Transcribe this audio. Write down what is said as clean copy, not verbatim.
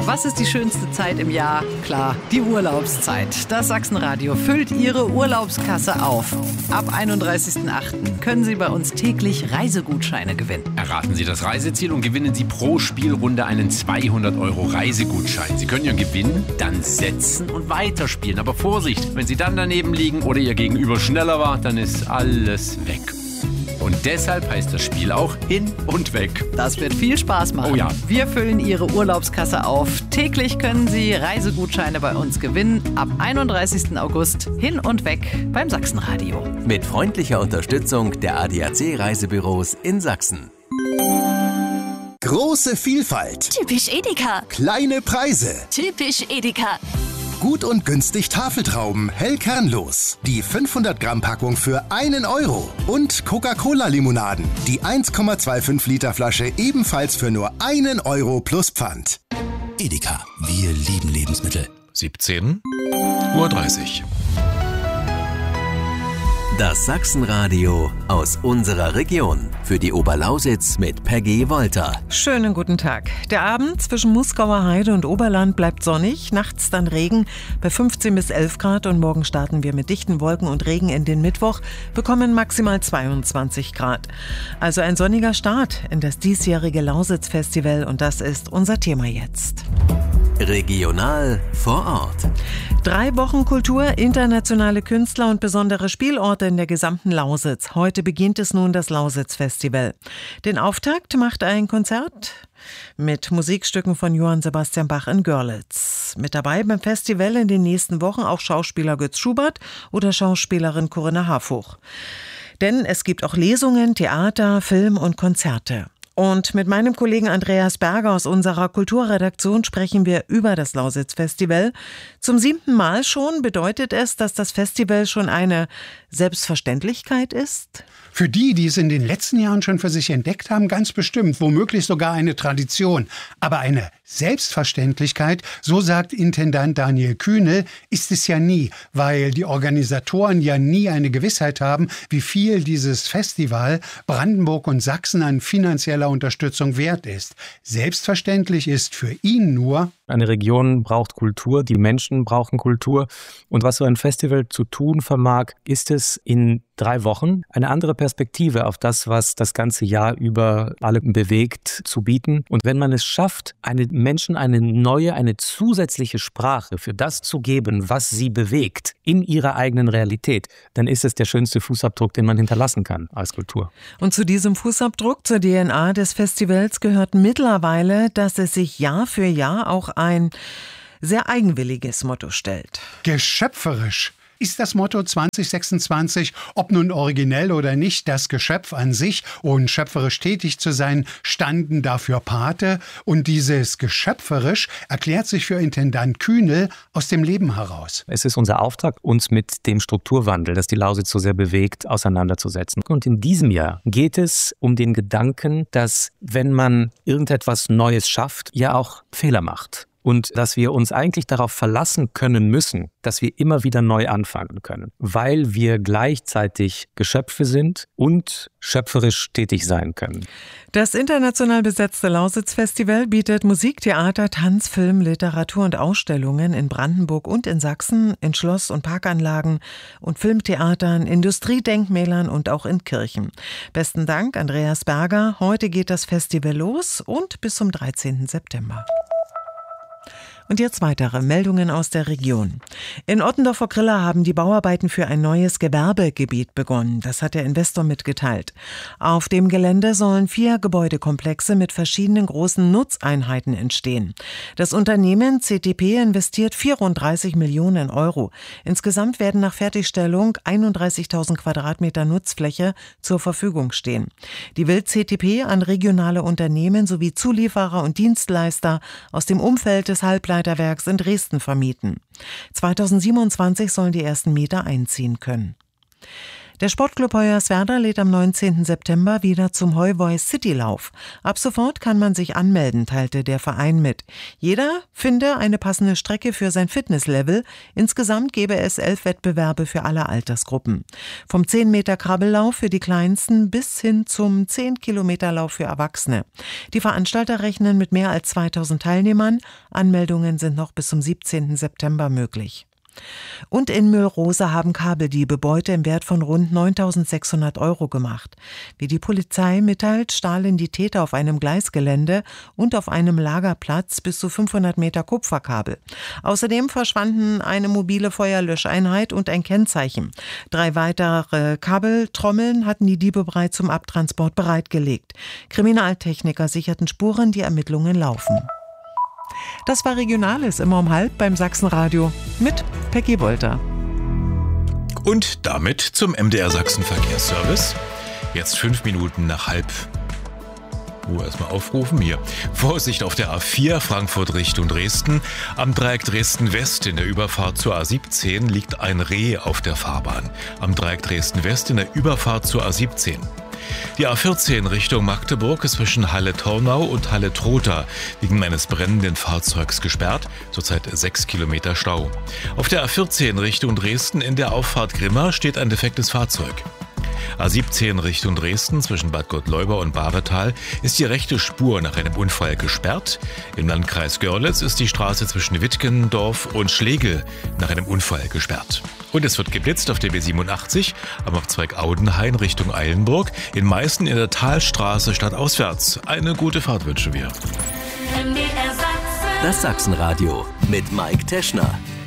Was ist die schönste Zeit im Jahr? Klar, die Urlaubszeit. Das Sachsenradio füllt Ihre Urlaubskasse auf. Ab 31.08. können Sie bei uns täglich Reisegutscheine gewinnen. Erraten Sie das Reiseziel und gewinnen Sie pro Spielrunde einen 200 € Reisegutschein. Sie können Ihren Gewinn dann setzen und weiterspielen. Aber Vorsicht, wenn Sie dann daneben liegen oder Ihr Gegenüber schneller war, dann ist alles weg. Und deshalb heißt das Spiel auch Hin und Weg. Das wird viel Spaß machen. Oh ja. Wir füllen Ihre Urlaubskasse auf. Täglich können Sie Reisegutscheine bei uns gewinnen. Ab 31. August Hin und Weg beim Sachsenradio. Mit freundlicher Unterstützung der ADAC Reisebüros in Sachsen. Große Vielfalt. Typisch Edeka. Kleine Preise. Typisch Edeka. Gut und günstig Tafeltrauben, hell kernlos. Die 500 Gramm Packung für 1 €. Und Coca-Cola-Limonaden. Die 1,25 Liter Flasche ebenfalls für nur 1 € plus Pfand. Edeka, wir lieben Lebensmittel. 17:30 Uhr. Das Sachsenradio aus unserer Region. Für die Oberlausitz mit Peggy Wolter. Schönen guten Tag. Der Abend zwischen Muskauer Heide und Oberland bleibt sonnig, nachts dann Regen bei 15 bis 11 Grad und morgen starten wir mit dichten Wolken und Regen in den Mittwoch, bekommen maximal 22 Grad. Also ein sonniger Start in das diesjährige Lausitz-Festival und das ist unser Thema jetzt. Regional vor Ort. 3 Wochen Kultur, internationale Künstler und besondere Spielorte in der gesamten Lausitz. Heute beginnt es nun das Lausitz-Festival. Den Auftakt macht ein Konzert mit Musikstücken von Johann Sebastian Bach in Görlitz. Mit dabei beim Festival in den nächsten Wochen auch Schauspieler Götz Schubert oder Schauspielerin Corinna Harfuch. Denn es gibt auch Lesungen, Theater, Film und Konzerte. Und mit meinem Kollegen Andreas Berger aus unserer Kulturredaktion sprechen wir über das Lausitz-Festival. Zum 7. Mal schon bedeutet es, dass das Festival schon eine Selbstverständlichkeit ist? Für die, die es in den letzten Jahren schon für sich entdeckt haben, ganz bestimmt, womöglich sogar eine Tradition. Aber eine Selbstverständlichkeit, so sagt Intendant Daniel Kühnel, ist es ja nie, weil die Organisatoren ja nie eine Gewissheit haben, wie viel dieses Festival Brandenburg und Sachsen an finanzieller Unterstützung wert ist. Selbstverständlich ist für ihn nur: Eine Region braucht Kultur, die Menschen brauchen Kultur. Und was so ein Festival zu tun vermag, ist es in 3 Wochen eine andere Perspektive auf das, was das ganze Jahr über alle bewegt, zu bieten. Und wenn man es schafft, Menschen eine neue, eine zusätzliche Sprache für das zu geben, was sie bewegt, in ihrer eigenen Realität, dann ist es der schönste Fußabdruck, den man hinterlassen kann als Kultur. Und zu diesem Fußabdruck, zur DNA des Festivals gehört mittlerweile, dass es sich Jahr für Jahr auch ein sehr eigenwilliges Motto stellt. Geschöpferisch ist das Motto 2026, ob nun originell oder nicht, das Geschöpf an sich und schöpferisch tätig zu sein, standen dafür Pate. Und dieses geschöpferisch erklärt sich für Intendant Kühnel aus dem Leben heraus. Es ist unser Auftrag, uns mit dem Strukturwandel, das die Lausitz so sehr bewegt, auseinanderzusetzen. Und in diesem Jahr geht es um den Gedanken, dass wenn man irgendetwas Neues schafft, ja auch Fehler macht. Und dass wir uns eigentlich darauf verlassen können müssen, dass wir immer wieder neu anfangen können, weil wir gleichzeitig Geschöpfe sind und schöpferisch tätig sein können. Das international besetzte Lausitz-Festival bietet Musik, Theater, Tanz, Film, Literatur und Ausstellungen in Brandenburg und in Sachsen, in Schloss- und Parkanlagen und Filmtheatern, Industriedenkmälern und auch in Kirchen. Besten Dank, Andreas Berger. Heute geht das Festival los und bis zum 13. September. Und jetzt weitere Meldungen aus der Region. In Ottendorf-vor-Grilla haben die Bauarbeiten für ein neues Gewerbegebiet begonnen. Das hat der Investor mitgeteilt. Auf dem Gelände sollen 4 Gebäudekomplexe mit verschiedenen großen Nutzeinheiten entstehen. Das Unternehmen CTP investiert 34 Millionen €. Insgesamt werden nach Fertigstellung 31.000 Quadratmeter Nutzfläche zur Verfügung stehen. Die will CTP an regionale Unternehmen sowie Zulieferer und Dienstleister aus dem Umfeld des Halbleiterwerks in Dresden vermieten. 2027 sollen die ersten Mieter einziehen können. Der Sportclub Hoyerswerda lädt am 19. September wieder zum Heuboys Citylauf. Ab sofort kann man sich anmelden, teilte der Verein mit. Jeder finde eine passende Strecke für sein Fitnesslevel. Insgesamt gebe es 11 Wettbewerbe für alle Altersgruppen. Vom 10-Meter-Krabbellauf für die Kleinsten bis hin zum 10-Kilometer-Lauf für Erwachsene. Die Veranstalter rechnen mit mehr als 2000 Teilnehmern. Anmeldungen sind noch bis zum 17. September möglich. Und in Müllrose haben Kabeldiebe Beute im Wert von rund 9.600 € gemacht. Wie die Polizei mitteilt, stahlen die Täter auf einem Gleisgelände und auf einem Lagerplatz bis zu 500 Meter Kupferkabel. Außerdem verschwanden eine mobile Feuerlöscheinheit und ein Kennzeichen. 3 weitere Kabeltrommeln hatten die Diebe bereits zum Abtransport bereitgelegt. Kriminaltechniker sicherten Spuren, die Ermittlungen laufen. Das war Regionales immer um 12:30 beim Sachsenradio mit Peggy Wolter. Und damit zum MDR Sachsen Verkehrsservice. Jetzt 5 Minuten nach 12:30. Erstmal aufrufen hier. Vorsicht auf der A4 Frankfurt Richtung Dresden. Am Dreieck Dresden West in der Überfahrt zur A17 liegt ein Reh auf der Fahrbahn. Am Dreieck Dresden West in der Überfahrt zur A17. Die A14 Richtung Magdeburg ist zwischen Halle-Tornau und Halle-Trotha wegen eines brennenden Fahrzeugs gesperrt, zurzeit 6 Kilometer Stau. Auf der A14 Richtung Dresden in der Auffahrt Grimma steht ein defektes Fahrzeug. A17 Richtung Dresden zwischen Bad Gottleuba und Baretal ist die rechte Spur nach einem Unfall gesperrt. Im Landkreis Görlitz ist die Straße zwischen Wittgendorf und Schlegel nach einem Unfall gesperrt. Und es wird geblitzt auf der B87 am Abzweig Audenhain Richtung Eilenburg, in Meißen in der Talstraße stadtauswärts. Eine gute Fahrt wünschen wir. Das Sachsenradio mit Mike Teschner.